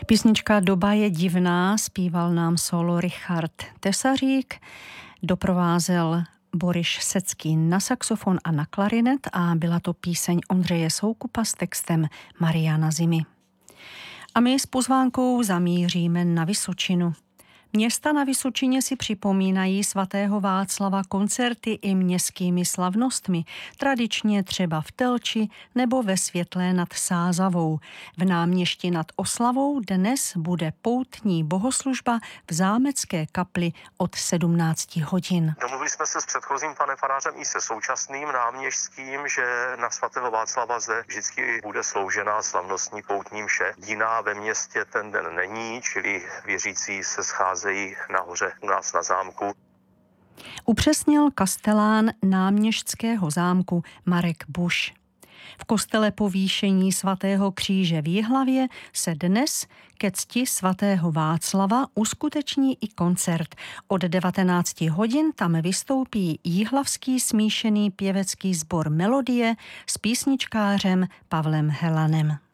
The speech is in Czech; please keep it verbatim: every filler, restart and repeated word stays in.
Písnička Doba je divná zpíval nám solo Richard Tesařík, doprovázel Boris Secký na saxofon a na klarinet a byla to píseň Ondřeje Soukupa s textem Mariana Zimy. A my s pozvánkou zamíříme na Vysočinu. Města na Vysočině si připomínají svatého Václava koncerty i městskými slavnostmi, tradičně třeba v Telči nebo ve Světlé nad Sázavou. V Náměšti nad Oslavou dnes bude poutní bohoslužba v zámecké kapli od sedmnácti hodin. Domluvili jsme se s předchozím panem farářem i se současným náměšťským, že na svatého Václava zde vždycky bude sloužená slavnostní poutní mše. Jiná ve městě ten den není, čili věřící se schází nahoře u nás na zámku. Upřesnil kastelán náměšťského zámku Marek Buš. V kostele povýšení svatého kříže v Jihlavě se dnes ke cti svatého Václava uskuteční i koncert. Od devatenácti hodin tam vystoupí jihlavský smíšený pěvecký sbor Melodie s písničkářem Pavlem Helanem.